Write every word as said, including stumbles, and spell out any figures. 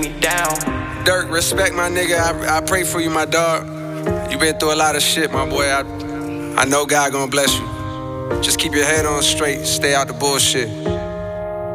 me down. Dirk, respect my nigga. I, I pray for you, my dog. You been through a lot of shit, my boy. I, I know God gonna bless you. Just keep your head on straight. Stay out the bullshit.